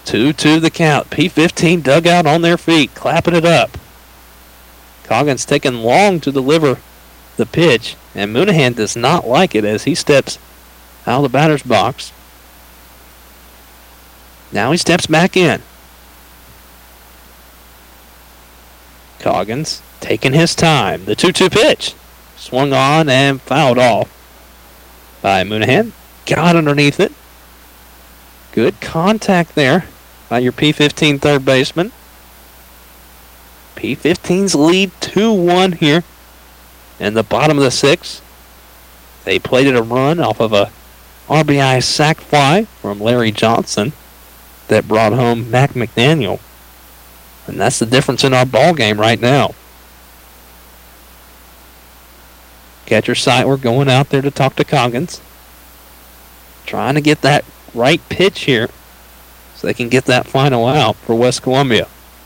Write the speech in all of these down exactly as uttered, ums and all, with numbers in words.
two two the count. P fifteen dugout on their feet, clapping it up. Coggins taking long to deliver the pitch, and Moonahan does not like it as he steps out of the batter's box. Now he steps back in. Coggins taking his time. The two two pitch. Swung on and fouled off by Moonahan. Got underneath it. Good contact there by your P fifteen third baseman. P fifteen's lead two one here in the bottom of the sixth. They plated a run off of a R B I sac fly from Larry Johnson that brought home Mac McDaniel. And that's the difference in our ball game right now. Catcher Seitler going out there to talk to Coggins. Trying to get that right pitch here so they can get that final out for West Columbia.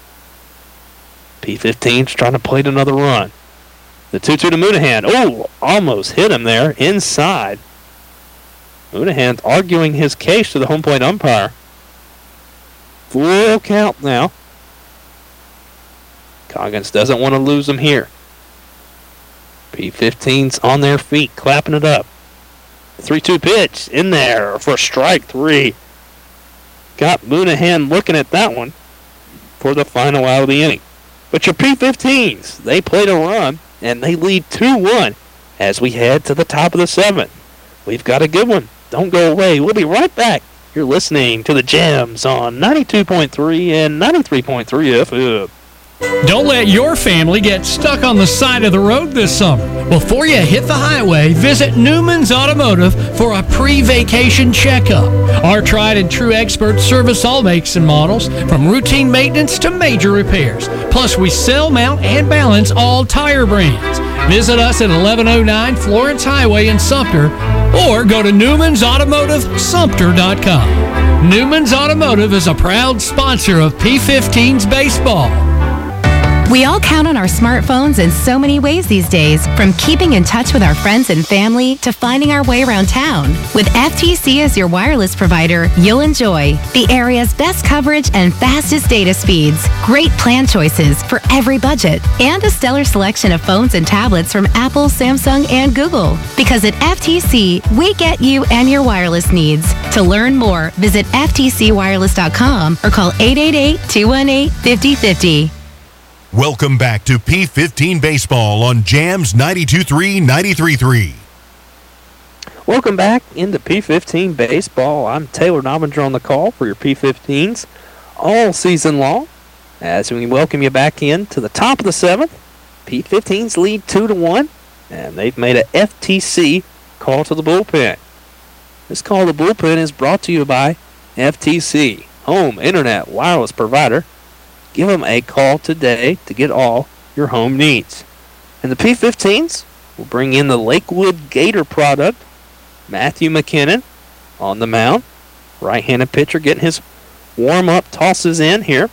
P fifteen's trying to plate another run. The two two to Moonahan. Oh, almost hit him there inside. Moonahan arguing his case to the home plate umpire. Full count now. Coggins doesn't want to lose him here. P fifteen's on their feet, clapping it up. three two pitch in there for strike three. Got Moonahan looking at that one for the final out of the inning. But your P fifteens, they played a run, and they lead two one as we head to the top of the seventh. We've got a good one. Don't go away. We'll be right back. You're listening to the Gems on ninety-two point three and ninety-three point three F M. Don't let your family get stuck on the side of the road this summer. Before you hit the highway, visit Newman's Automotive for a pre-vacation checkup. Our tried and true experts service all makes and models, from routine maintenance to major repairs. Plus, we sell, mount, and balance all tire brands. Visit us at eleven oh nine Florence Highway in Sumter, or go to Newmans Automotive Sumter dot com. Newman's Automotive is a proud sponsor of P fifteen's baseball. We all count on our smartphones in so many ways these days, from keeping in touch with our friends and family to finding our way around town. With F T C as your wireless provider, you'll enjoy the area's best coverage and fastest data speeds, great plan choices for every budget, and a stellar selection of phones and tablets from Apple, Samsung, and Google. Because at F T C, we get you and your wireless needs. To learn more, visit F T C wireless dot com or call eight eight eight, two one eight, five oh five oh. Welcome back to P fifteen Baseball on Jams ninety-two point three, ninety-three point three. Welcome back into P fifteen Baseball. I'm Taylor Nobinger on the call for your P fifteens all season long. As we welcome you back in to the top of the seventh, P fifteens lead two to one, and they've made a F T C call to the bullpen. This call to the bullpen is brought to you by F T C, home internet wireless provider. Give them a call today to get all your home needs. And the P fifteens will bring in the Lakewood Gator product. Matthew McKinnon on the mound. Right-handed pitcher getting his warm-up tosses in here.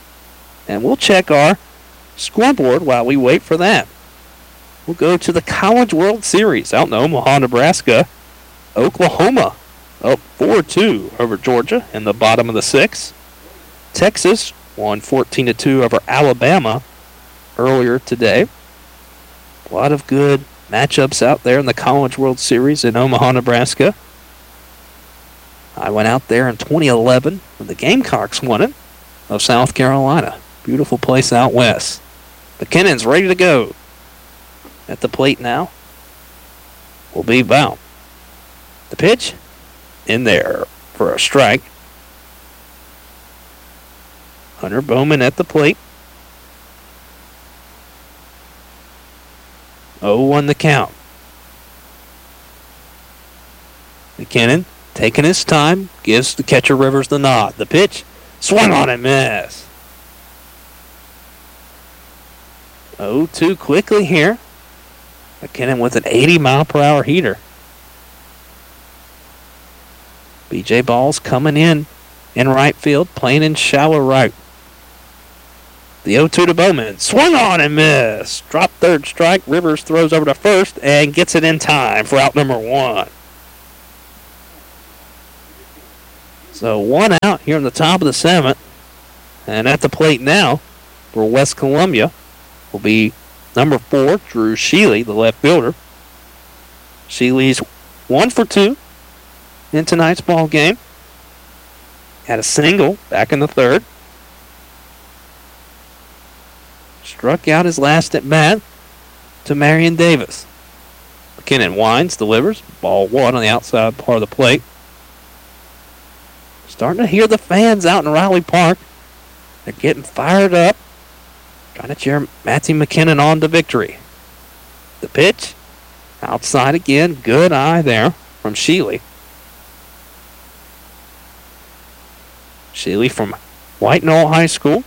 And we'll check our scoreboard while we wait for that. We'll go to the College World Series out in Omaha, Nebraska. Oklahoma up four two over Georgia in the bottom of the sixth. Texas won fourteen to two over Alabama earlier today. A lot of good matchups out there in the College World Series in Omaha, Nebraska. I went out there in twenty eleven when the Gamecocks won it of South Carolina. Beautiful place out west. McKinnon's ready to go. At the plate now will be Val. The pitch in there for a strike. Hunter Bowman at the plate. oh one the count. McKinnon taking his time, gives the catcher Rivers the nod. The pitch, swung on and miss. oh two quickly here. McKinnon with an eighty mile per hour heater. B J Ball's coming in in right field, playing in shallow right. The oh two to Bowman. Swung on and missed. Drop third strike. Rivers throws over to first and gets it in time for out number one. So one out here in the top of the seventh. And at the plate now for West Columbia will be number four, Drew Sheely, the left fielder. Sheely's one for two in tonight's ball game. Had a single back in the third. Struck out his last at bat to Marion Davis. McKinnon winds, delivers. Ball one on the outside part of the plate. Starting to hear the fans out in Riley Park. They're getting fired up. Trying to cheer Matthew McKinnon on to victory. The pitch. Outside again. Good eye there from Sheely. Sheely from White Knoll High School.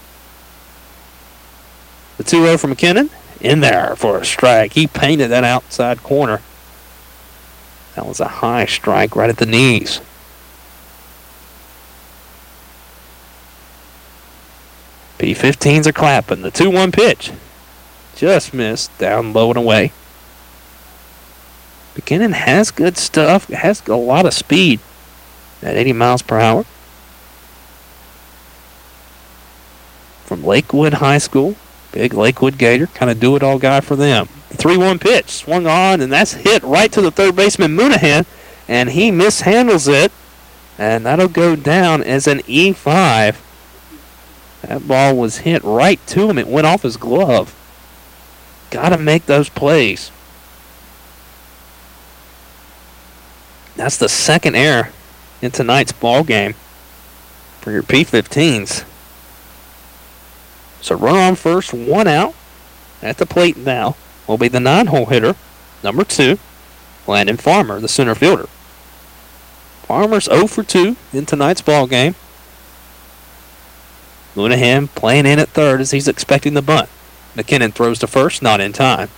The two oh from McKinnon. In there for a strike. He painted that outside corner. That was a high strike right at the knees. P fifteens are clapping. The two one pitch. Just missed. Down low and away. McKinnon has good stuff. Has a lot of speed at eighty miles per hour. From Lakewood High School. Big Lakewood Gator. Kind of do-it-all guy for them. The three one pitch. Swung on, and that's hit right to the third baseman, Moonahan. And he mishandles it. And that'll go down as an E five. That ball was hit right to him. It went off his glove. Got to make those plays. That's the second error in tonight's ball game for your P fifteens. So run on first, one out. At the plate now will be the nine-hole hitter, number two, Landon Farmer, the center fielder. Farmer's oh for two in tonight's ball game. Moonahan playing in at third as he's expecting the bunt. McKinnon throws to first, not in time.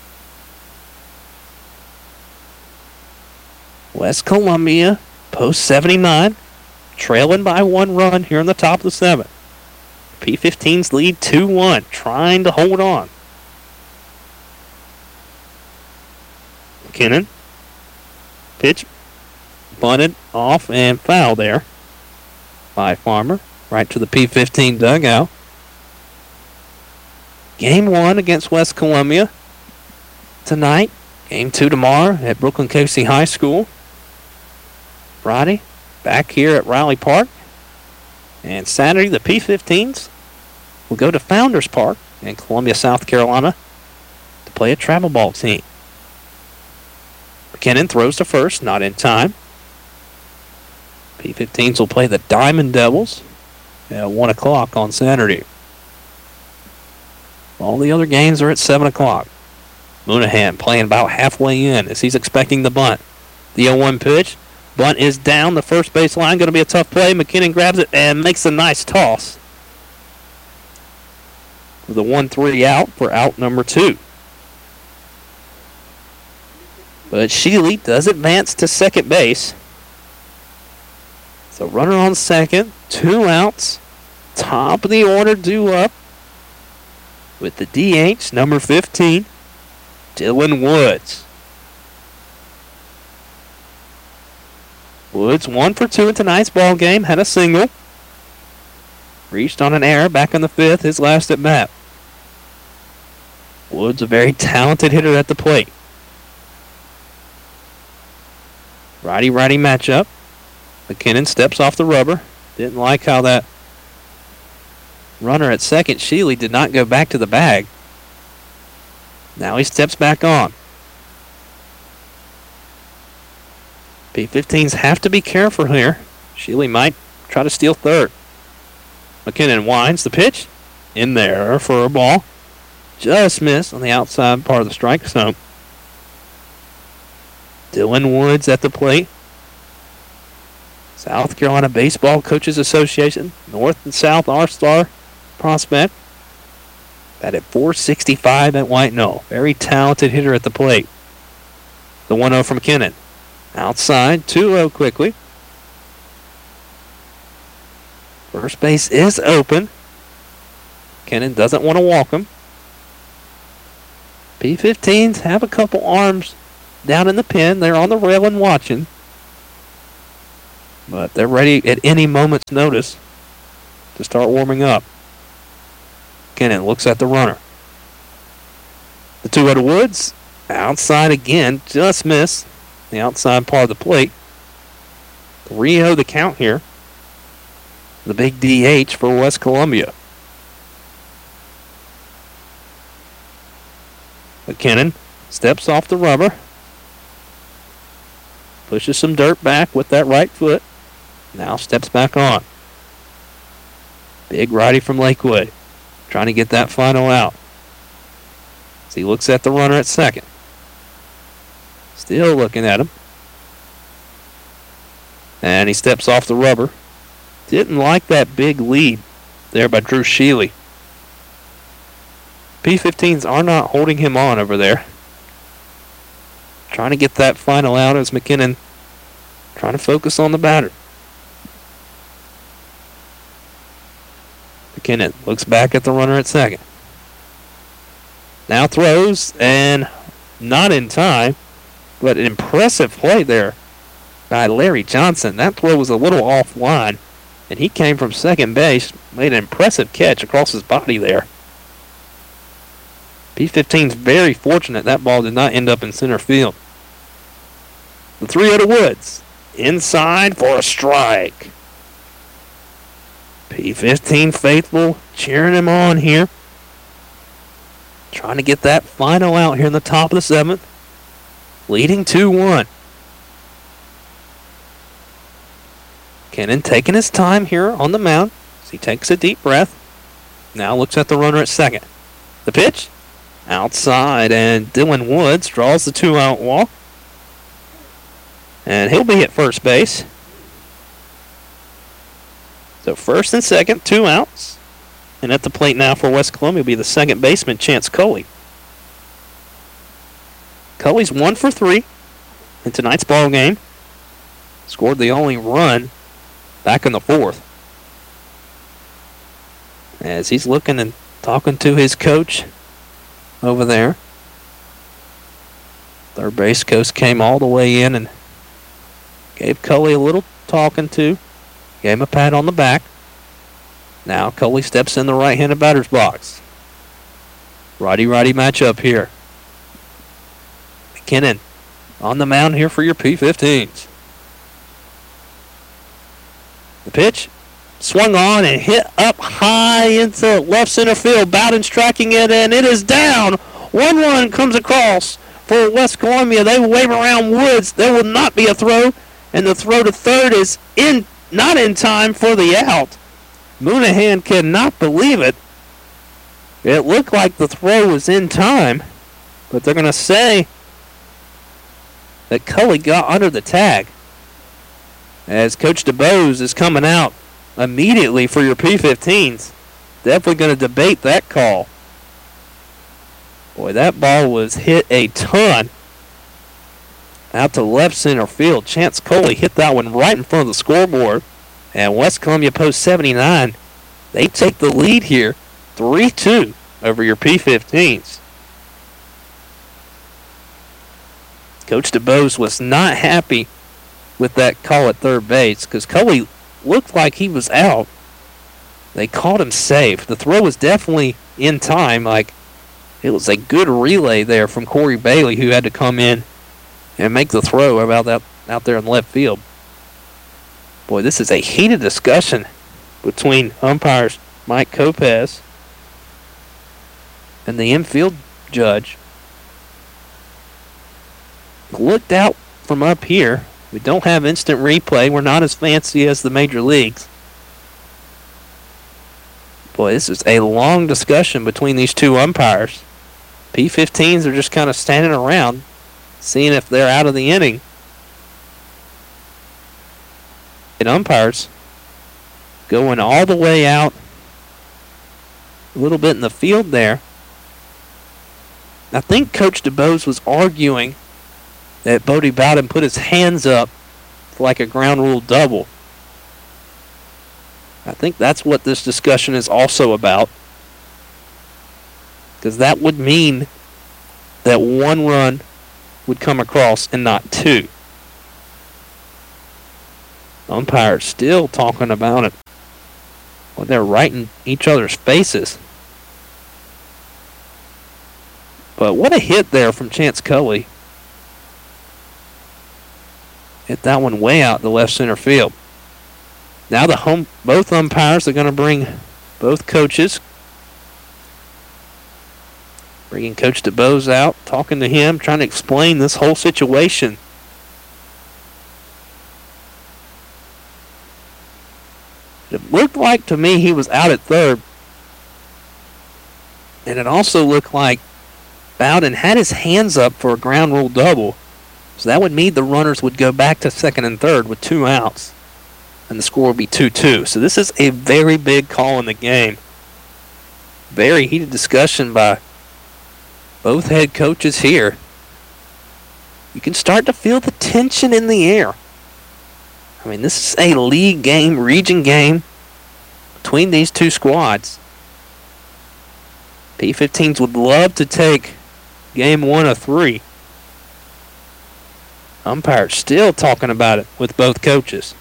West Columbia, post seventy-nine, trailing by one run here in the top of the seventh. P fifteens lead two one, trying to hold on. McKinnon, pitch, bunted off and foul there by Farmer, right to the P fifteen dugout. Game one against West Columbia tonight. Game two tomorrow at Brooklyn Casey High School. Friday, back here at Riley Park. And Saturday, the P fifteens will go to Founders Park in Columbia, South Carolina to play a travel ball team. McKinnon throws to first, not in time. P fifteens will play the Diamond Devils at one o'clock on Saturday. All the other games are at seven o'clock. Moonahan playing about halfway in as he's expecting the bunt. The oh one pitch. Bunt is down the first base line. Going to be a tough play. McKinnon grabs it and makes a nice toss. With a one three out for out number two. But Sheely does advance to second base. So runner on second. Two outs. Top of the order due up. With the D H, number fifteen, Dylan Woods. Woods one for two in tonight's ball game. Had a single. Reached on an error back in the fifth, his last at bat. Woods a very talented hitter at the plate. Righty-righty matchup. McKinnon steps off the rubber. Didn't like how that runner at second, Sheely, did not go back to the bag. Now he steps back on. P fifteens have to be careful here. Sheely might try to steal third. McKinnon winds the pitch. In there for a ball. Just missed on the outside part of the strike zone. Dylan Woods at the plate. South Carolina Baseball Coaches Association, North and South All-Star prospect. Batted four sixty-five at White Knoll. Very talented hitter at the plate. The one oh from McKinnon. Outside, two oh quickly. First base is open. McKinnon doesn't want to walk him. P fifteens have a couple arms down in the pen. They're on the rail and watching. But they're ready at any moment's notice to start warming up. McKinnon looks at the runner. The two out of Woods, outside again, just missed the outside part of the plate. three oh the count here. The big D H for West Columbia. McKinnon steps off the rubber. Pushes some dirt back with that right foot. Now steps back on. Big righty from Lakewood. Trying to get that final out. As he looks at the runner at second. Still looking at him. And he steps off the rubber. Didn't like that big lead there by Drew Sheely. P fifteens are not holding him on over there. Trying to get that final out as McKinnon trying to focus on the batter. McKinnon looks back at the runner at second. Now throws, and not in time, but an impressive play there by Larry Johnson. That throw was a little offline, and he came from second base, made an impressive catch across his body there. P fifteen's very fortunate that ball did not end up in center field. The three oh to Woods. Inside for a strike. P fifteen faithful cheering him on here. Trying to get that final out here in the top of the seventh. Leading two one. McKinnon taking his time here on the mound as he takes a deep breath. Now looks at the runner at second. The pitch? Outside, and Dylan Woods draws the two-out walk. And he'll be at first base. So first and second, two outs. And at the plate now for West Columbia will be the second baseman, Chance Cully. Cully's one for three in tonight's ball game. Scored the only run back in the fourth. As he's looking and talking to his coach over there. Third base coach came all the way in and gave Cully a little talking to. Gave him a pat on the back. Now Cully steps in the right-handed batter's box. Righty-righty matchup here. McKinnon on the mound here for your P fifteens. The pitch swung on and hit up high into left center field. Bowden striking it, and it is down. One run comes across for West Columbia. They wave around Woods. There will not be a throw, and the throw to third is in, not in time for the out. Moonahan cannot believe it. It looked like the throw was in time, but they're going to say that Cully got under the tag. As Coach DeBose is coming out immediately for your P fifteens. Definitely going to debate that call. Boy, that ball was hit a ton out to left center field. Chance Coley hit that one right in front of the scoreboard. And West Columbia Post seventy-nine, they take the lead here, three two over your P fifteens. Coach DeBose was not happy with that call at third base because Coley looked like he was out. They called him safe. The throw was definitely in time. Like, it was a good relay there from Corey Bailey, who had to come in and make the throw about that out there in left field. Boy, this is a heated discussion between umpires Mike Kopez and the infield judge. Looked out from up here. We don't have instant replay. We're not as fancy as the major leagues. Boy, this is a long discussion between these two umpires. P fifteens are just kind of standing around, seeing if they're out of the inning. And umpires going all the way out, a little bit in the field there. I think Coach DeBose was arguing that Bodie Bowden put his hands up for like a ground rule double. I think that's what this discussion is also about. Because that would mean that one run would come across and not two. Umpires still talking about it. Well, they're right in each other's faces. But what a hit there from Chance Cully. Hit that one way out the left center field. Now the home, both umpires are going to bring both coaches. Bringing Coach DeBose out, talking to him, trying to explain this whole situation. It looked like to me he was out at third. And it also looked like Bowden had his hands up for a ground rule double. So that would mean the runners would go back to second and third with two outs. And the score would be two two. So this is a very big call in the game. Very heated discussion by both head coaches here. You can start to feel the tension in the air. I mean, this is a league game, region game between these two squads. P fifteens would love to take game one of three. Umpires still talking about it with both coaches.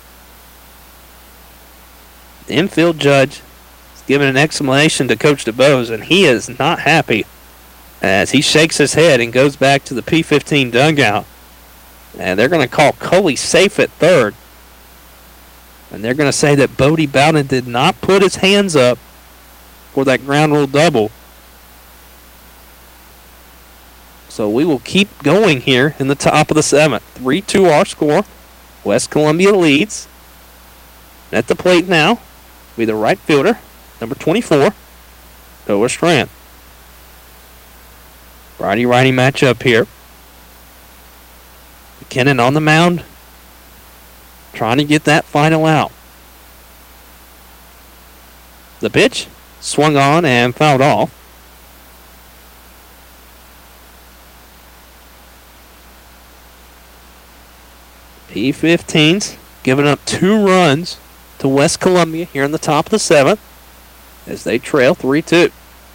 The infield judge is giving an explanation to Coach DeBose, and he is not happy as he shakes his head and goes back to the P fifteen dugout. And they're going to call Cully safe at third. And they're going to say that Bodie Bowden did not put his hands up for that ground rule double. So we will keep going here in the top of the seventh. three two our score. West Columbia leads. At the plate now will be the right fielder, number twenty-four, Noah Strand. Righty-righty matchup here. McKinnon on the mound, trying to get that final out. The pitch swung on and fouled off. P fifteens giving up two runs to West Columbia here in the top of the seventh as they trail three two.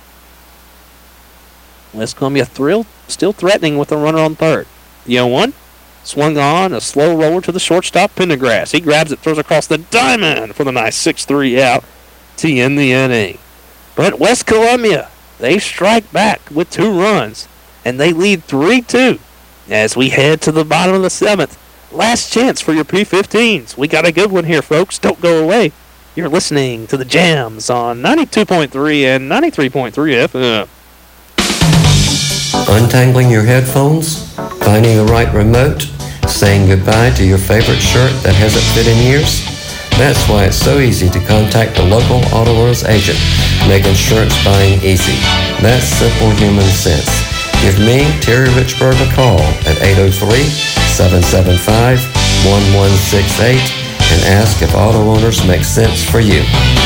West Columbia thrill, still threatening with a runner on third. The oh one swung on, a slow roller to the shortstop, Pendergrass. He grabs it, throws across the diamond for the nice six three out to end the inning. But West Columbia, they strike back with two runs, and they lead three two as we head to the bottom of the seventh. Last chance for your P fifteens. We got a good one here, folks. Don't go away. You're listening to the Jams on ninety-two point three and ninety-three point three F M. Untangling your headphones, finding the right remote, saying goodbye to your favorite shirt that hasn't fit in years? That's why it's so easy to contact a local Auto Owners agent, make insurance buying easy. That's simple human sense. Give me, Terry Richburg, a call at eight oh three, seven seven five, one one six eight and ask if Auto Owners make sense for you.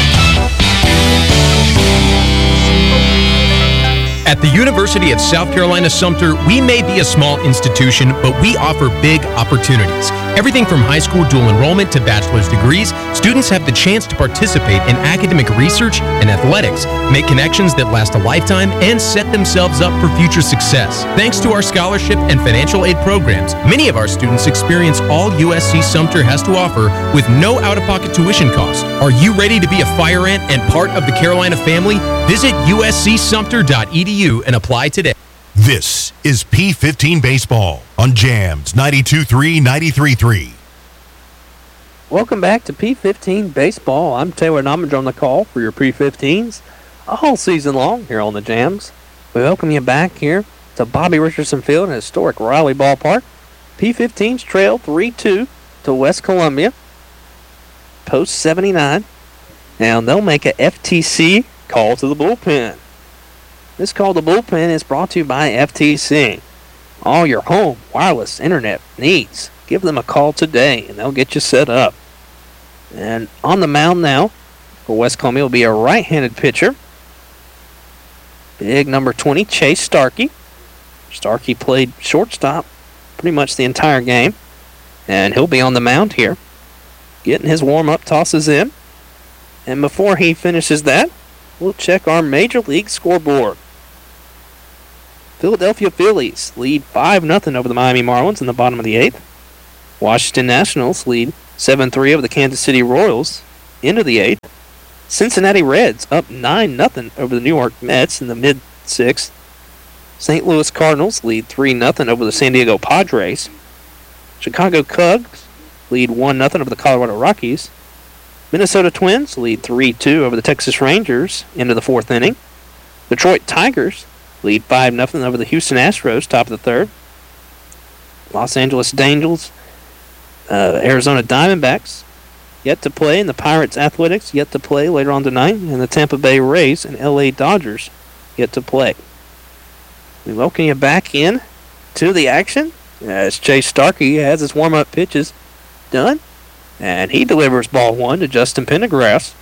At the University of South Carolina Sumter, we may be a small institution, but we offer big opportunities. Everything from high school dual enrollment to bachelor's degrees, students have the chance to participate in academic research and athletics, make connections that last a lifetime, and set themselves up for future success. Thanks to our scholarship and financial aid programs, many of our students experience all U S C Sumter has to offer with no out-of-pocket tuition costs. Are you ready to be a fire ant and part of the Carolina family? Visit U S C Sumter dot E D U and apply today. This is P fifteen Baseball on Jams ninety-two point three, ninety-three point three. Welcome back to P fifteen Baseball. I'm Taylor Nominger on the call for your P fifteens all season long here on the Jams. We welcome you back here to Bobby Richardson Field in historic Riley Ballpark. P fifteens trail three two to West Columbia. Post seventy-nine. Now they'll make a F T C call to the bullpen. This call to bullpen is brought to you by F T C. All your home, wireless, internet needs. Give them a call today and they'll get you set up. And on the mound now for West Columbia will be a right-handed pitcher. Big number twenty, Chase Starkey. Starkey played shortstop pretty much the entire game. And he'll be on the mound here. Getting his warm-up tosses in. And before he finishes that, we'll check our Major League scoreboard. Philadelphia Phillies lead five nothing over the Miami Marlins in the bottom of the eighth. Washington Nationals lead seven three over the Kansas City Royals into the eighth. Cincinnati Reds up nine nothing over the New York Mets in the mid-sixth. Saint Louis Cardinals lead three nothing over the San Diego Padres. Chicago Cubs lead one nothing over the Colorado Rockies. Minnesota Twins lead three two over the Texas Rangers into the fourth inning. Detroit Tigers lead five nothing over the Houston Astros, top of the third. Los Angeles Angels, uh, Arizona Diamondbacks, yet to play, and the Pirates Athletics, yet to play later on tonight, and the Tampa Bay Rays and L A Dodgers, yet to play. We welcome you back in to the action as Chase Starkey has his warm-up pitches done, and he delivers ball one to Justin Pendergrass.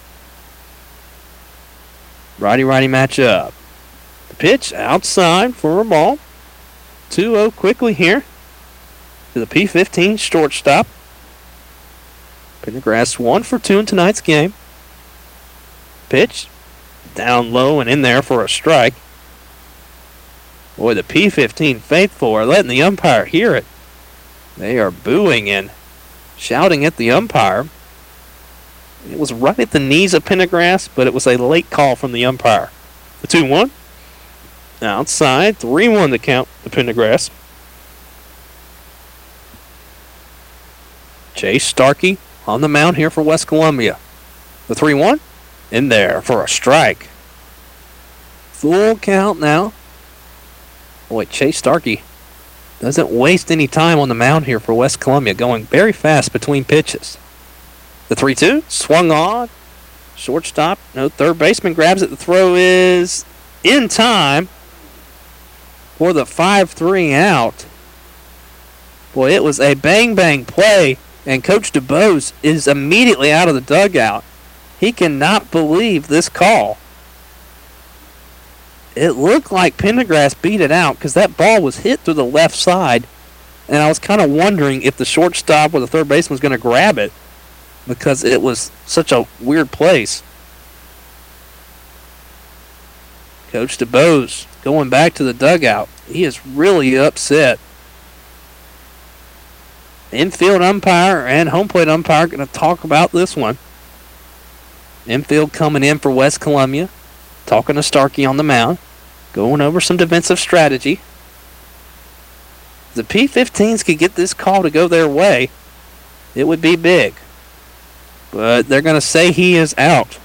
Righty-righty matchup. The pitch outside for a ball. two oh quickly here to the P fifteen shortstop. Pendergrass one for two in tonight's game. Pitch down low and in there for a strike. Boy, the P fifteen faithful are letting the umpire hear it. They are booing and shouting at the umpire. It was right at the knees of Pendergrass, but it was a late call from the umpire. The two one. Outside, three one to count to Pendergrass. Chase Starkey on the mound here for West Columbia. The three one. In there for a strike. Full count now. Boy, Chase Starkey doesn't waste any time on the mound here for West Columbia, going very fast between pitches. The three two, swung on. Shortstop, no third baseman grabs it. The throw is in time for the five three out. Boy, it was a bang-bang play, and Coach DuBose is immediately out of the dugout. He cannot believe this call. It looked like Pendergrass beat it out because that ball was hit through the left side, and I was kind of wondering if the shortstop or the third baseman was going to grab it because it was such a weird place. Coach DuBose going back to the dugout. He is really upset. Infield umpire and home plate umpire going to talk about this one. Infield coming in for West Columbia, talking to Starkey on the mound, going over some defensive strategy. The P fifteens could get this call to go their way, it would be big. But they're going to say he is out.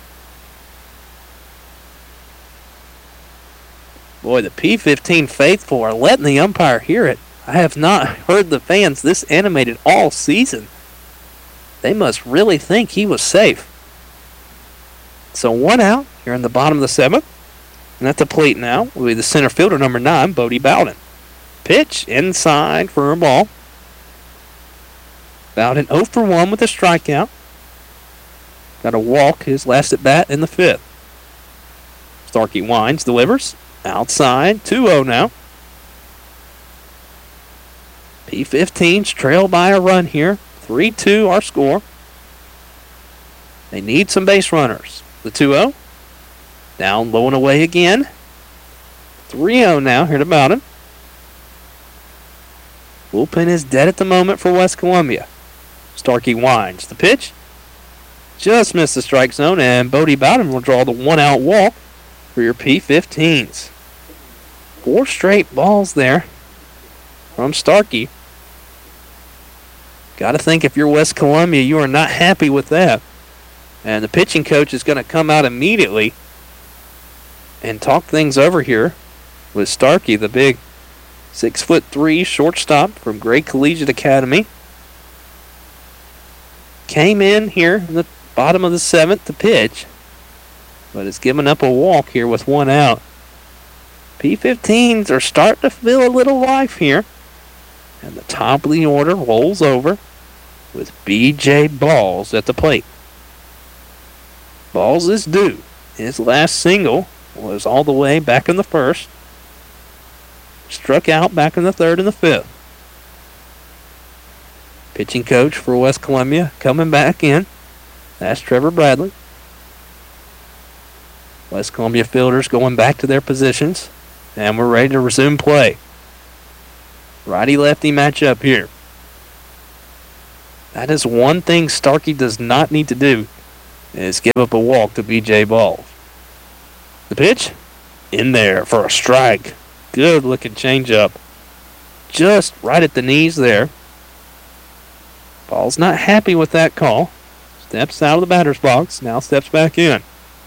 Boy, the P fifteen faithful are letting the umpire hear it. I have not heard the fans this animated all season. They must really think he was safe. So one out here in the bottom of the seventh. And at the plate now will be the center fielder, number nine, Bodie Bowden. Pitch inside for a ball. Bowden oh for one with a strikeout. Got a walk his last at bat in the fifth. Starkey winds, delivers. Outside, two oh now. P fifteens trail by a run here. three two our score. They need some base runners. The two oh. Down low and away again. three oh now here to Bowden. Bullpen is dead at the moment for West Columbia. Starkey winds. The pitch just missed the strike zone, and Bodie Bowden will draw the one-out walk for your P fifteens. Four straight balls there from Starkey. Got to think if you're West Columbia, you are not happy with that. And the pitching coach is going to come out immediately and talk things over here with Starkey, the big six foot three shortstop from Gray Collegiate Academy. Came in here in the bottom of the seventh to pitch, but it's given up a walk here with one out. P fifteens are starting to feel a little life here. And the top of the order rolls over with B J Balls at the plate. Balls is due. His last single was all the way back in the first. Struck out back in the third and the fifth. Pitching coach for West Columbia coming back in. That's Trevor Bradley. West Columbia fielders going back to their positions. And we're ready to resume play. Righty-lefty matchup here. That is one thing Starkey does not need to do, is give up a walk to B J Balls. The pitch, in there for a strike. Good looking changeup. Just right at the knees there. Ball's not happy with that call. Steps out of the batter's box, now steps back in.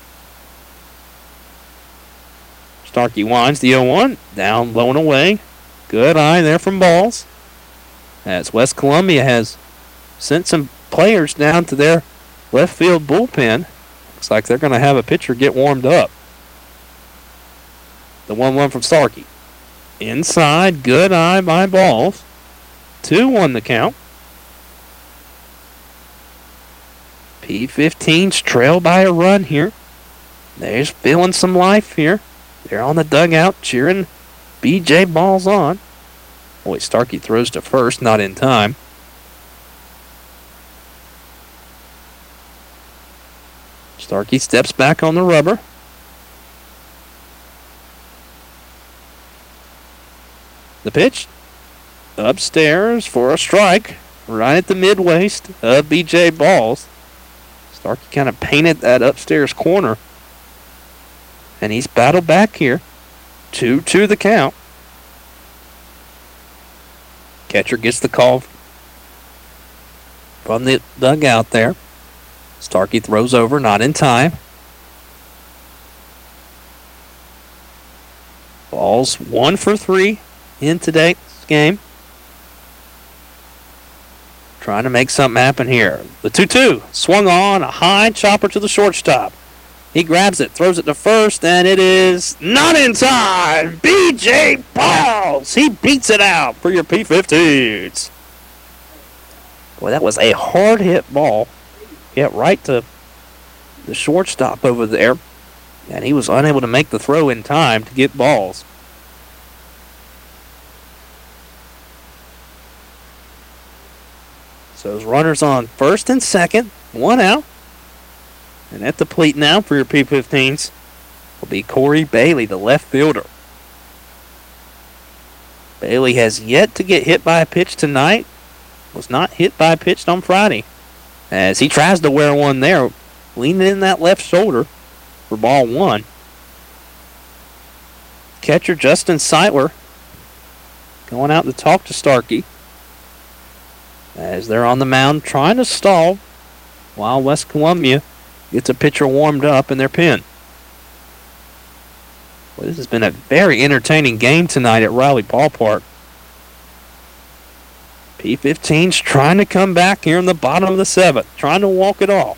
Starkey winds the oh one, down low and away. Good eye there from Balls. As West Columbia has sent some players down to their left field bullpen. Looks like they're going to have a pitcher get warmed up. The one one from Starkey. Inside, good eye by Balls. two one the count. P fifteen's trail by a run here. They're feeling some life here. They're on the dugout cheering B J Balls on. Boy, Starkey throws to first, not in time. Starkey steps back on the rubber. The pitch upstairs for a strike right at the mid-waist of B J Balls. Starkey kind of painted that upstairs corner. And he's battled back here. two two the count. Catcher gets the call from the dugout there. Starkey throws over, not in time. Balls one for three in today's game. Trying to make something happen here. The two two swung on, a high chopper to the shortstop. He grabs it, throws it to first, and it is not in time. B J Balls. He beats it out for your P fifteens. Boy, that was a hard hit ball. Hit right to the shortstop over there. And he was unable to make the throw in time to get Balls. So those runners on first and second, one out. And at the plate now for your P fifteens will be Corey Bailey, the left fielder. Bailey has yet to get hit by a pitch tonight. Was not hit by a pitch on Friday. As he tries to wear one there, leaning in that left shoulder for ball one. Catcher Justin Seitler going out to talk to Starkey. As they're on the mound trying to stall while West Columbia gets a pitcher warmed up in their pen. Well, this has been a very entertaining game tonight at Riley Ballpark. P fifteen's trying to come back here in the bottom of the seventh, trying to walk it off.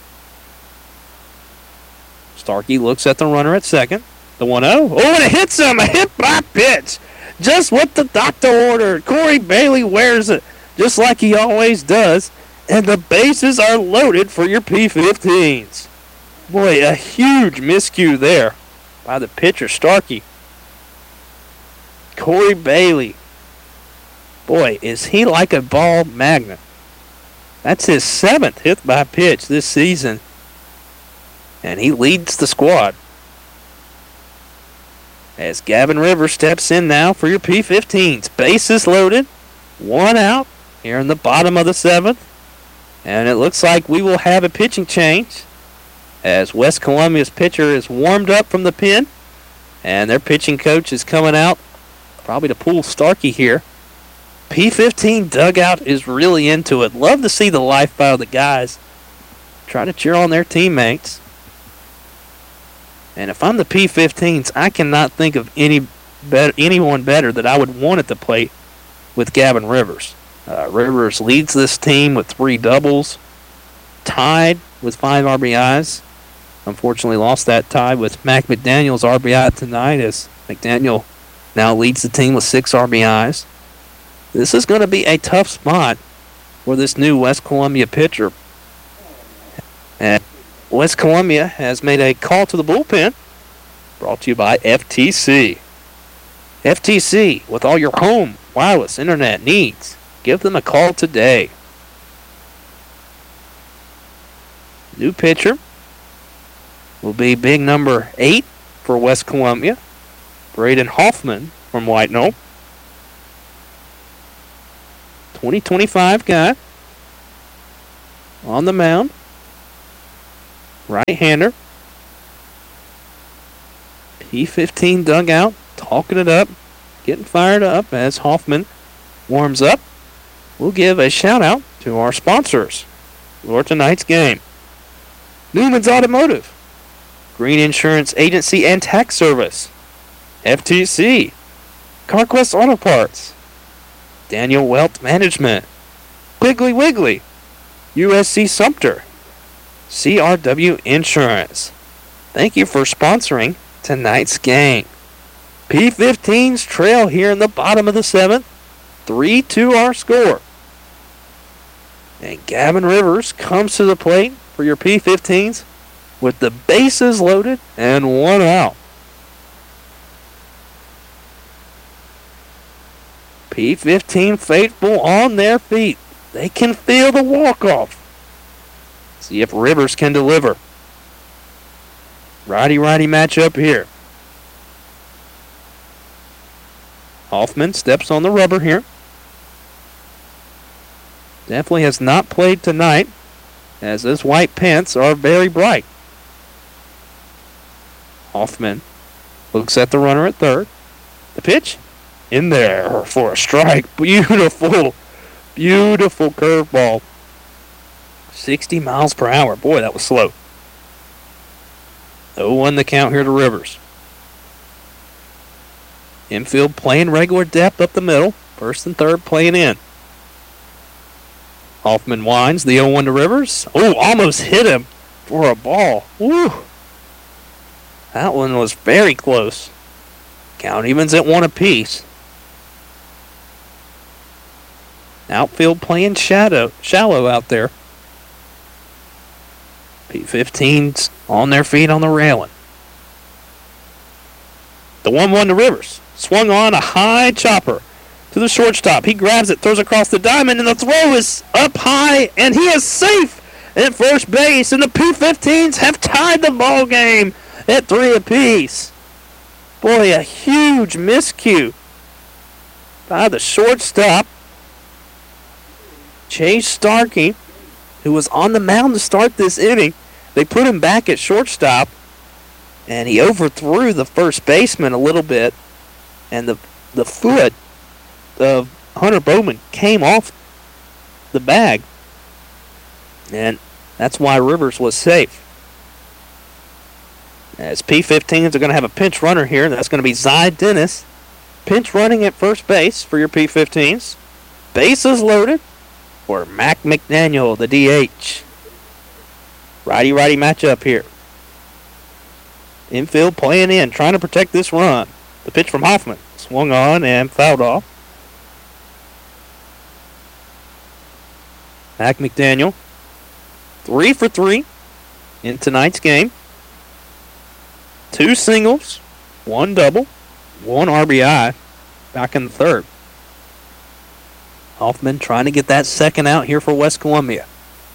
Starkey looks at the runner at second. The one oh. Oh, and it hits him! A hit by pitch! Just what the doctor ordered. Corey Bailey wears it just like he always does. And the bases are loaded for your P fifteens. Boy, a huge miscue there by the pitcher, Starkey. Corey Bailey. Boy, is he like a ball magnet. That's his seventh hit by pitch this season. And he leads the squad. As Gavin Rivers steps in now for your P fifteens. Bases loaded. One out here in the bottom of the seventh. And it looks like we will have a pitching change as West Columbia's pitcher is warmed up from the pen. And their pitching coach is coming out probably to pull Starkey here. P fifteen dugout is really into it. Love to see the life out of the guys trying to cheer on their teammates. And if I'm the P fifteens, I cannot think of any better, anyone better that I would want at the plate with Gavin Rivers. Uh, Rivers leads this team with three doubles, tied with five R B Is. Unfortunately lost that tie with Mac McDaniel's R B I tonight as McDaniel now leads the team with six R B Is. This is going to be a tough spot for this new West Columbia pitcher. And West Columbia has made a call to the bullpen, brought to you by F T C. F T C, with all your home wireless internet needs. Give them a call today. New pitcher will be big number eight for West Columbia, Braden Hoffman from White Knoll. twenty twenty-five guy. on the mound. Right-hander. P fifteen dugout, talking it up, getting fired up as Hoffman warms up. We'll give a shout-out to our sponsors for tonight's game. Newman's Automotive, Green Insurance Agency and Tax Service, F T C, CarQuest Auto Parts, Daniel Welt Management, Piggly Wiggly, U S C Sumter, C R W Insurance. Thank you for sponsoring tonight's game. P fifteen's trail here in the bottom of the seventh. three two our score. And Gavin Rivers comes to the plate for your P fifteens with the bases loaded and one out. P fifteen faithful on their feet. They can feel the walk-off. See if Rivers can deliver. Righty-righty matchup here. Hoffman steps on the rubber here. Definitely has not played tonight, as his white pants are very bright. Hoffman looks at the runner at third. The pitch in there for a strike. Beautiful, beautiful curveball. sixty miles per hour. Boy, that was slow. oh one the count here to Rivers. Infield playing regular depth up the middle. First and third playing in. Hoffman winds the oh one to Rivers. Oh, almost hit him for a ball. Woo! That one was very close. Count evens at one apiece. Outfield playing shadow, shallow out there. P fifteens on their feet on the railing. The one one to Rivers. Swung on a high chopper to the shortstop. He grabs it, throws across the diamond, and the throw is up high, and he is safe at first base. And the P fifteens have tied the ball game at three apiece. Boy, a huge miscue by the shortstop, Chase Starkey, who was on the mound to start this inning. They put him back at shortstop, and he overthrew the first baseman a little bit, and the the foot of Hunter Bowman came off the bag, and that's why Rivers was safe. As P fifteens are going to have a pinch runner here, that's going to be Zy Dennis, pinch running at first base for your P fifteens. Bases loaded for Mac McDaniel, the D H. Righty-righty matchup here. Infield playing in, trying to protect this run. The pitch from Hoffman swung on and fouled off. Mac McDaniel, three for three in tonight's game. Two singles, one double, one R B I back in the third. Hoffman trying to get that second out here for West Columbia.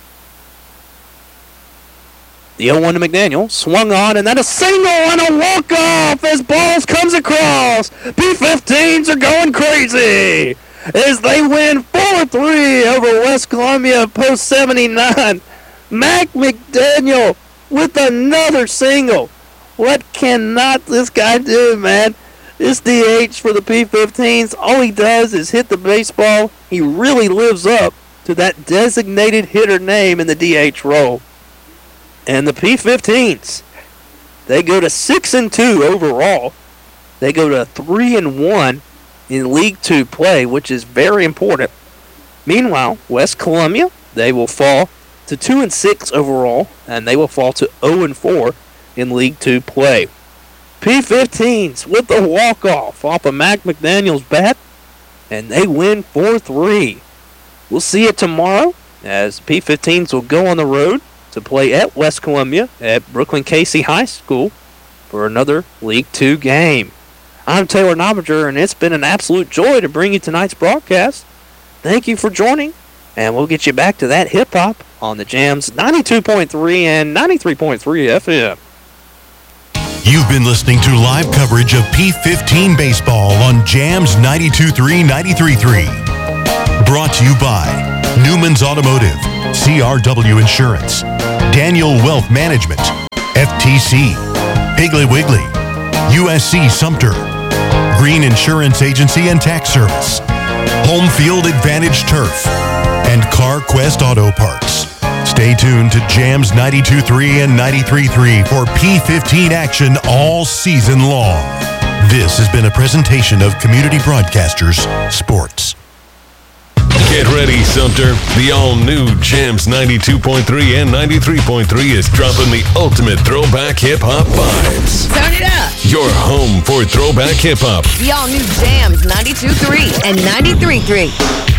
The oh one to McDaniel, swung on, and then a single and a walk-off as Balls comes across. P fifteens are going crazy as they win four three over West Columbia post seventy-nine. Mac McDaniel with another single. What cannot this guy do, man? This D H for the P fifteens, all he does is hit the baseball. He really lives up to that designated hitter name in the D H role. And the P fifteens, they go to six and two overall. They go to three and one in League Two play, which is very important. Meanwhile, West Columbia, they will fall to two and six overall, and they will fall to zero and four in League Two play. P fifteens with the walk-off off of Mac McDaniel's bat, and they win four three. We'll see it tomorrow as P fifteens will go on the road to play at West Columbia at Brooklyn Casey High School for another League Two game. I'm Taylor Nobinger, and it's been an absolute joy to bring you tonight's broadcast. Thank you for joining, and we'll get you back to that hip-hop on the Jams ninety-two point three and ninety-three point three F M. You've been listening to live coverage of P fifteen baseball on Jams ninety-two point three, ninety-three point three. Brought to you by Newman's Automotive, C R W Insurance, Daniel Wealth Management, F T C, Piggly Wiggly, U S C Sumter, Green Insurance Agency and Tax Service, Home Field Advantage Turf, and CarQuest Auto Parts. Stay tuned to Jams ninety-two point three and ninety-three point three for P fifteen action all season long. This has been a presentation of Community Broadcasters Sports. Get ready, Sumter. The all-new Jams ninety-two point three and ninety-three point three is dropping the ultimate throwback hip-hop vibes. Turn it up. Your home for throwback hip-hop. The all-new Jams ninety-two point three and ninety-three point three.